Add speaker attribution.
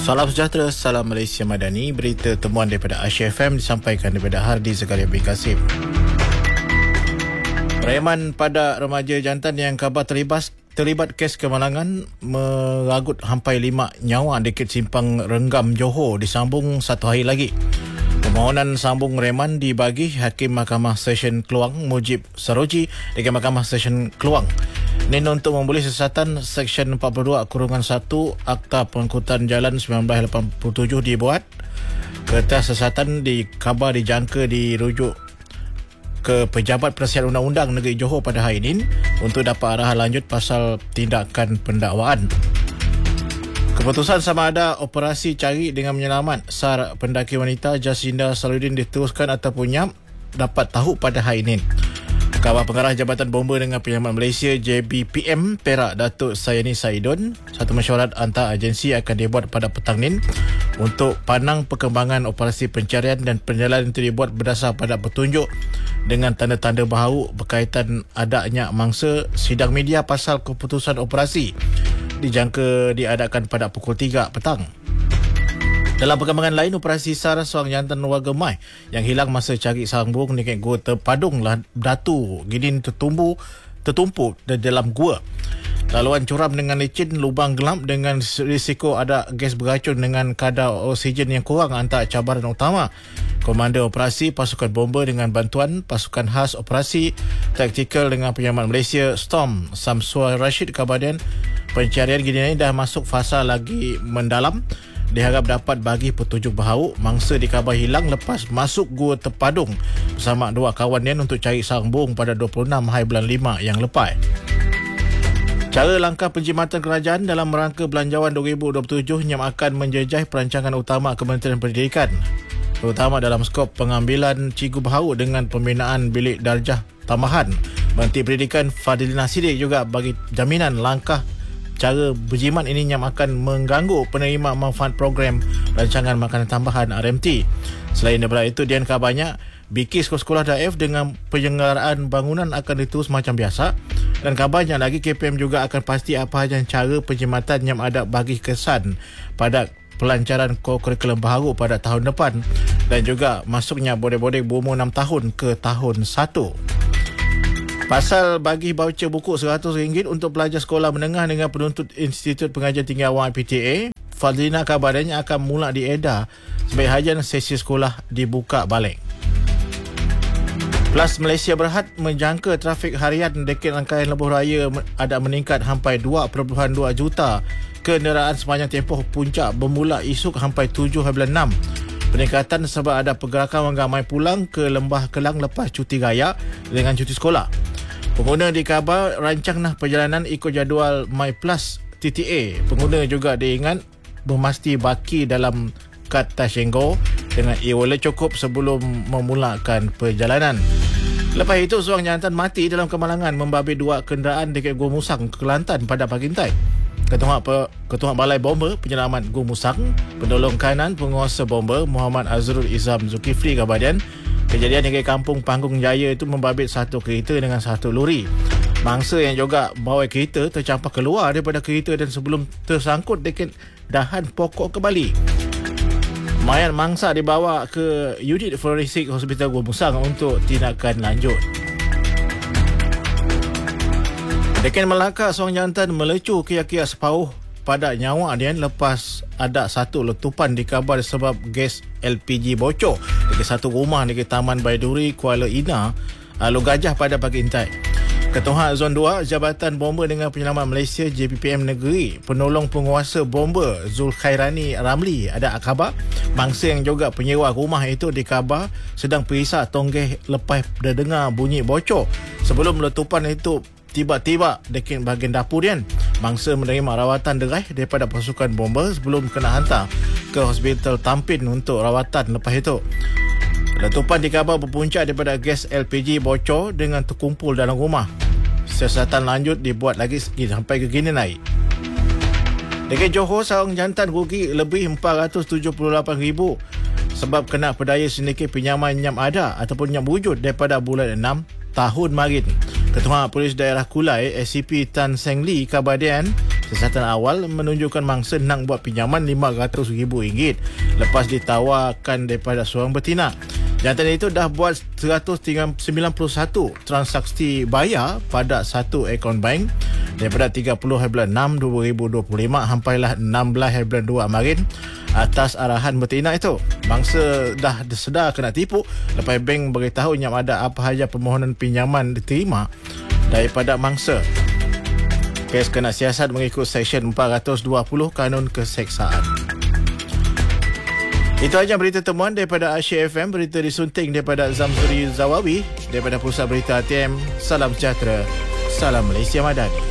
Speaker 1: Salam sejahtera, salam Malaysia Madani. Berita temuan daripada Asia FM disampaikan daripada Hardi Zakaria bin Kasim. Reman pada remaja jantan yang khabar terlibat kes kemalangan meragut hampai 5 nyawa dekat simpang Renggam Johor disambung 1 hari lagi. Permohonan sambung reman dibagi Hakim Mahkamah Session Kluang Mujib Saroji dengan Mahkamah Session Kluang. Ini untuk memboleh siasatan Seksyen 42-1 Akta Pengangkutan Jalan 1987 dibuat. Kertas siasatan dikhabar dijangka dirujuk ke Pejabat Penasihat Undang-Undang Negeri Johor pada hari ini untuk dapat arahan lanjut pasal tindakan pendakwaan. Keputusan sama ada operasi cari dengan menyelamat SAR pendaki wanita Jacinda Saludin diteruskan ataupun nyap dapat tahu pada hari ini. Kawal Pengarah Jabatan Bomba dengan Penyelamat Malaysia JBPM Perak Datuk Sayani Saidon, satu mesyuarat antar agensi akan dibuat pada petang ini untuk panang perkembangan operasi pencarian dan penjalanan itu dibuat berdasar pada petunjuk dengan tanda-tanda baharu berkaitan adanya mangsa sidang media pasal keputusan operasi dijangka diadakan pada pukul 3 petang. Dalam perkembangan lain, operasi SAR seorang jantan warga Mai yang hilang masa cari sambung dekat Gua Terpadung Datu Gidin tertumpuk di dalam gua. Laluan curam dengan licin, lubang gelap dengan risiko ada gas beracun dengan kadar oksigen yang kurang antara cabaran utama. Komander Operasi Pasukan Bomba dengan bantuan Pasukan Khas Operasi Taktikal dengan Penyelamat Malaysia Storm Samsua Rashid kabarkan pencarian Gidin ini dah masuk fasa lagi mendalam. Diharap dapat bagi petunjuk baharu mangsa dikhabar hilang lepas masuk Gua Terpadung bersama 2 kawan dia untuk cari sambung pada 26 hari bulan 5 yang lepas. Cara langkah penjimatan kerajaan dalam rangka Belanjawan 2027 yang akan menjejah perancangan utama Kementerian Pendidikan, terutama dalam skop pengambilan cikgu baharu dengan pembinaan bilik darjah tambahan. Menteri Pendidikan Fadilina Sidik juga bagi jaminan langkah cara berjimat ini yang akan mengganggu penerima manfaat program rancangan makanan tambahan RMT. Selain daripada itu, Dian kabarnya biki sekolah daif dengan penyelenggaraan bangunan akan diterus macam biasa, dan kabarnya lagi KPM juga akan pasti apa sahaja cara penjimatan yang ada bagi kesan pada pelancaran kurikulum baharu pada tahun depan dan juga masuknya bodek-bodek berumur 6 tahun ke tahun 1. Pasal bagi voucher buku RM100 untuk pelajar sekolah menengah dengan penuntut Institut Pengajian Tinggi Awam IPTA, Fadlina kabarnya akan mula diedar sebaik hajan sesi sekolah dibuka balik. Plus Malaysia Berhad menjangka trafik harian dekat rangkaian lebuh raya ada meningkat sampai 2.2 juta kenderaan sepanjang tempoh puncak bermula esok sampai 7.6. Peningkatan sebab ada pergerakan orang ramai pulang ke Lembah Kelang lepas cuti raya dengan cuti sekolah. Pengguna dikhabar rancang perjalanan ikut jadual MyPlus TTA. Pengguna juga diingat bermasti baki dalam kad Tashenggo dengan e-wallet cukup sebelum memulakan perjalanan. Lepas itu, seorang jantan mati dalam kemalangan membabit 2 kenderaan dekat Gua Musang, Kelantan pada pagi tadi. Ketua Balai Bomba Penyelamat Gua Musang, penolong kanan penguasa bomba Muhammad Azrul Izam Zulkifli kabarkan kejadian di Kampung Panggung Jaya itu membabit 1 kereta dengan 1 lori. Mangsa yang juga bawa kereta tercampur keluar daripada kereta dan sebelum tersangkut dekat dahan pokok kembali. Mayat mangsa dibawa ke unit forensik Hospital Gua Musang untuk tindakan lanjut. Dekat Melaka, seorang jantan melecur kiak-kiak separuh pada nyawa dia lepas ada satu letupan dikabar sebab gas LPG bocor dekat satu rumah dekat Taman Baiduri, Kuala Ina, Lu Gajah pada pagi intai. Ketua Zon 2 Jabatan Bomba dengan Penyelamat Malaysia JBPM Negeri, penolong penguasa bomba Zulkhairani Ramli ada khabar mangsa yang juga penyewa rumah itu dikabar sedang periksa tonggeh lepas dah dengar bunyi bocor. Sebelum letupan itu tiba-tiba dekat bahagian dapur dia, mangsa menerima rawatan derai daripada pasukan bomba sebelum kena hantar ke Hospital Tampin untuk rawatan. Lepas itu, letupan dikabar berpunca daripada gas LPG bocor dengan terkumpul dalam rumah. Siasatan lanjut dibuat lagi sampai ke kini naik. Dekat Johor, seorang jantan rugi lebih RM478,000 sebab kena pedaya sindiket pinjaman yang ada ataupun yang wujud daripada bulan 6 tahun marin. Ketua Polis Daerah Kulai SCP Tan Seng Lee kabarkan Siasatan awal menunjukkan mangsa nak buat pinjaman RM500,000 lepas ditawarkan daripada seorang betina. Jantan itu dah buat 191 transaksi bayar pada satu akaun bank daripada 30/6/2025 sampailah 16/2 kemarin atas arahan betina itu. Mangsa dah sedar kena tipu lepas bank beritahu yang ada apa sahaja permohonan pinjaman diterima daripada mangsa. Kes kena siasat mengikut Seksyen 420 Kanun Keseksaan. Itu aja berita temuan daripada Asia FM. Berita disunting daripada Zamzuri Zawawi daripada Pusat Berita ATM. Salam sejahtera. Salam Malaysia Madani.